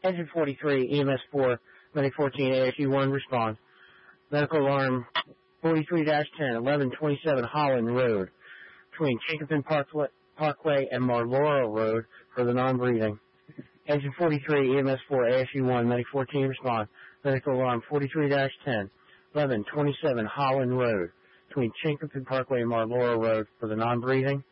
Engine 43, EMS 4, Medic 14, ASU 1, respond. Medical alarm 43-10, 1127 Holland Road, between Chinkopin Parkway and Marlboro Road for the non-breathing. Engine 43, EMS 4, ASU 1, Medic 14, respond. Medical alarm 43-10, 1127 Holland Road, between Chinkopin Parkway and Marlboro Road for the non-breathing.